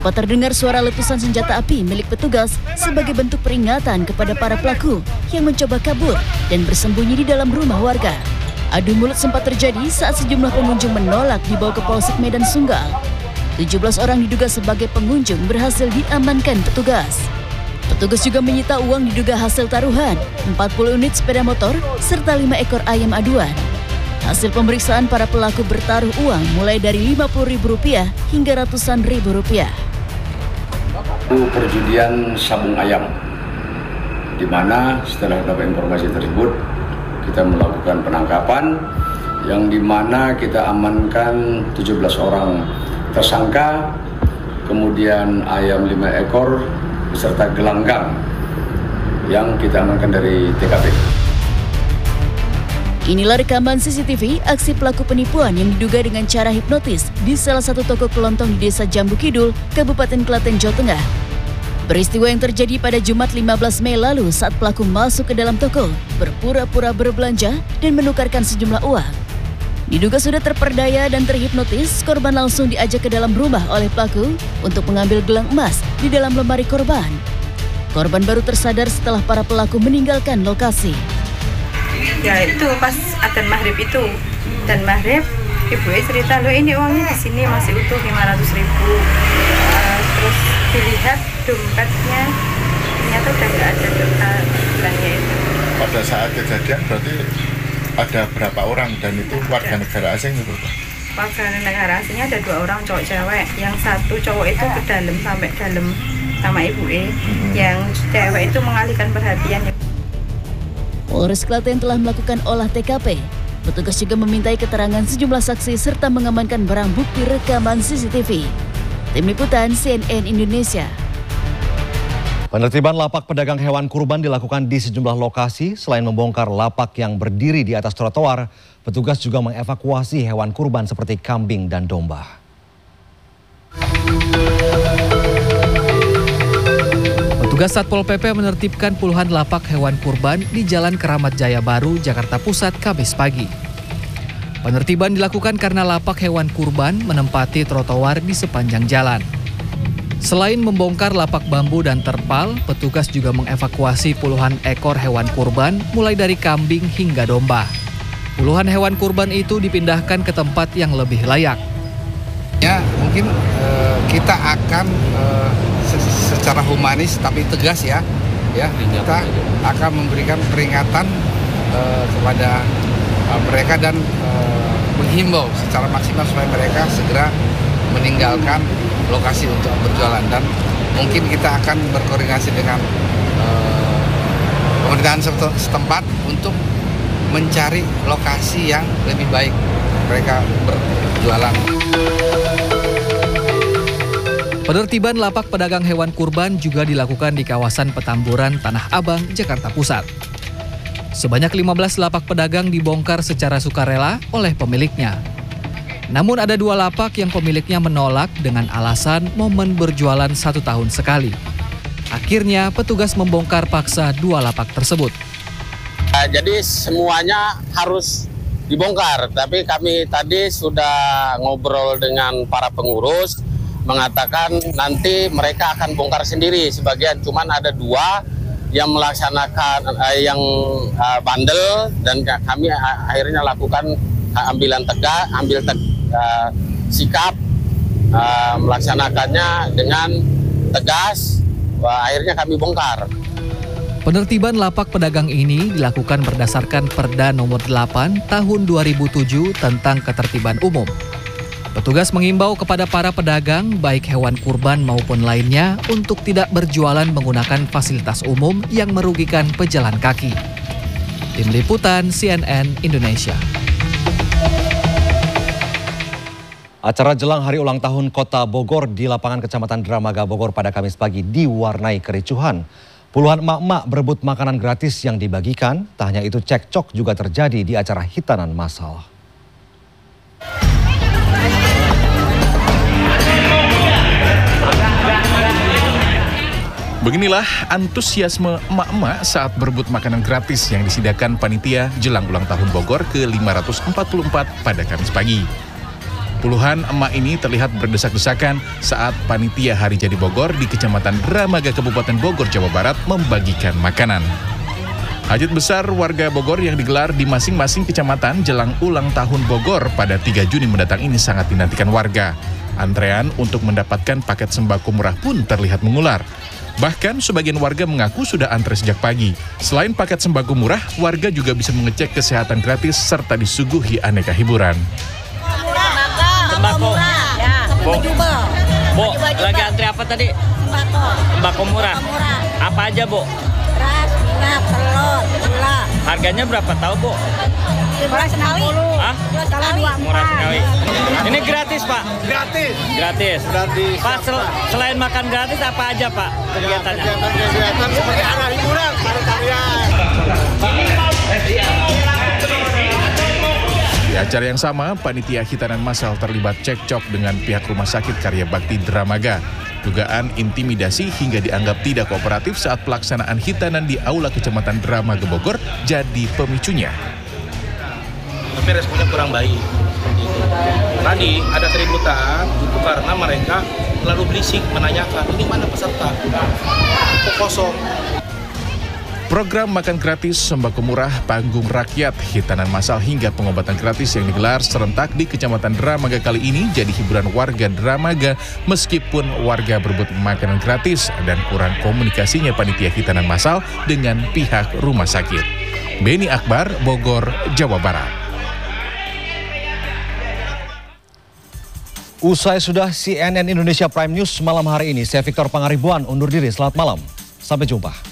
Terdengar suara letusan senjata api milik petugas sebagai bentuk peringatan kepada para pelaku yang mencoba kabur dan bersembunyi di dalam rumah warga. Adu mulut sempat terjadi saat sejumlah pengunjung menolak dibawa ke Polsek Medan Sunggal. 17 orang diduga sebagai pengunjung berhasil diamankan petugas. Petugas juga menyita uang diduga hasil taruhan, 40 unit sepeda motor, serta 5 ekor ayam aduan. Hasil pemeriksaan para pelaku bertaruh uang mulai dari Rp50.000 hingga ratusan ribu rupiah. Perjudian sabung ayam, di mana setelah dapat informasi tersebut kita melakukan penangkapan yang di mana kita amankan 17 orang tersangka, kemudian ayam 5 ekor beserta gelanggang yang kita amankan dari TKP. Inilah rekaman CCTV aksi pelaku penipuan yang diduga dengan cara hipnotis di salah satu toko kelontong di Desa Jambu Kidul, Kabupaten Klaten, Jawa Tengah. Peristiwa yang terjadi pada Jumat 15 Mei lalu saat pelaku masuk ke dalam toko, berpura-pura berbelanja dan menukarkan sejumlah uang. Diduga sudah terperdaya dan terhipnotis, korban langsung diajak ke dalam rumah oleh pelaku untuk mengambil gelang emas di dalam lemari korban. Korban baru tersadar setelah para pelaku meninggalkan lokasi. Ya itu pas adzan maghrib itu, dan maghrib ibunya cerita, lo ini uangnya di sini masih utuh 500.000. Terus dilihat dompetnya ternyata udah nggak ada gelangnya itu. Pada saat kejadian berarti ada berapa orang dan itu warga negara asing itu? Warga negara asingnya ada 2 orang cowok cewek. Yang satu cowok itu ke dalam sampai dalam sama ibunya, yang cewek itu mengalihkan perhatian. Polres Klaten telah melakukan olah TKP. Petugas juga memintai keterangan sejumlah saksi serta mengamankan barang bukti rekaman CCTV. Tim Liputan CNN Indonesia. Penertiban lapak pedagang hewan kurban dilakukan di sejumlah lokasi. Selain membongkar lapak yang berdiri di atas trotoar, petugas juga mengevakuasi hewan kurban seperti kambing dan domba. Petugas Satpol PP menertibkan puluhan lapak hewan kurban di Jalan Keramat Jaya Baru, Jakarta Pusat, Kamis pagi. Penertiban dilakukan karena lapak hewan kurban menempati trotoar di sepanjang jalan. Selain membongkar lapak bambu dan terpal, petugas juga mengevakuasi puluhan ekor hewan kurban mulai dari kambing hingga domba. Puluhan hewan kurban itu dipindahkan ke tempat yang lebih layak. Ya, mungkin kita akan secara humanis tapi tegas ya kita akan memberikan peringatan kepada mereka dan menghimbau secara maksimal supaya mereka segera meninggalkan lokasi untuk berjualan, dan mungkin kita akan berkoordinasi dengan pemerintahan setempat untuk mencari lokasi yang lebih baik mereka berjualan. Penertiban lapak pedagang hewan kurban juga dilakukan di kawasan Petamburan, Tanah Abang, Jakarta Pusat. Sebanyak 15 lapak pedagang dibongkar secara sukarela oleh pemiliknya. Namun ada 2 lapak yang pemiliknya menolak dengan alasan momen berjualan 1 tahun sekali. Akhirnya petugas membongkar paksa 2 lapak tersebut. Jadi semuanya harus dibongkar, tapi kami tadi sudah ngobrol dengan para pengurus, mengatakan nanti mereka akan bongkar sendiri sebagian, cuman ada 2 yang melaksanakan bandel, dan kami akhirnya lakukan sikap melaksanakannya dengan tegas. Akhirnya kami bongkar. Penertiban lapak pedagang ini dilakukan berdasarkan Perda Nomor 8 Tahun 2007 tentang Ketertiban Umum. Petugas mengimbau kepada para pedagang, baik hewan kurban maupun lainnya, untuk tidak berjualan menggunakan fasilitas umum yang merugikan pejalan kaki. Tim Liputan CNN Indonesia. Acara jelang hari ulang tahun Kota Bogor di lapangan Kecamatan Dramaga Bogor pada Kamis pagi diwarnai kericuhan. Puluhan emak-emak berebut makanan gratis yang dibagikan. Tak hanya itu, cekcok juga terjadi di acara hitanan massal. Beginilah antusiasme emak-emak saat berebut makanan gratis yang disediakan panitia jelang ulang tahun Bogor ke-544 pada Kamis pagi. Puluhan emak ini terlihat berdesak-desakan saat panitia Hari Jadi Bogor di Kecamatan Dramaga, Kabupaten Bogor, Jawa Barat membagikan makanan. Hajat besar warga Bogor yang digelar di masing-masing kecamatan jelang ulang tahun Bogor pada 3 Juni mendatang ini sangat dinantikan warga. Antrean untuk mendapatkan paket sembako murah pun terlihat mengular. Bahkan sebagian warga mengaku sudah antre sejak pagi. Selain paket sembako murah, warga juga bisa mengecek kesehatan gratis serta disuguhi aneka hiburan. Sembako ya. Bu, lagi antri apa tadi? Sembako murah. Apa aja, Bu? Beras, minyak, telur, gula. Harganya berapa tahu, Bu? Murah sekali. Hah? Murah sekali. Ini gratis, Pak? Gratis. Gratis. Gratis. Pak, selain makan gratis apa aja, Pak, kegiatannya? Kegiatan seperti arah hiburan, tarian. Di acara yang sama, panitia hitanan massal terlibat cekcok dengan pihak Rumah Sakit Karya Bakti Dramaga. Dugaan intimidasi hingga dianggap tidak kooperatif saat pelaksanaan hitanan di Aula Kecamatan Dramaga Bogor jadi pemicunya. Tapi responnya kurang baik. Tadi ada keributan itu karena mereka terlalu berisik menanyakan ini mana peserta, kok kosong. Program makan gratis, sembako murah, panggung rakyat, hitanan massal hingga pengobatan gratis yang digelar serentak di Kecamatan Dramaga kali ini jadi hiburan warga Dramaga meskipun warga berebut makanan gratis dan kurang komunikasinya panitia hitanan massal dengan pihak rumah sakit. Beni Akbar, Bogor, Jawa Barat. Usai sudah CNN Indonesia Prime News malam hari ini, saya Victor Pangaribuan undur diri. Selamat malam, sampai jumpa.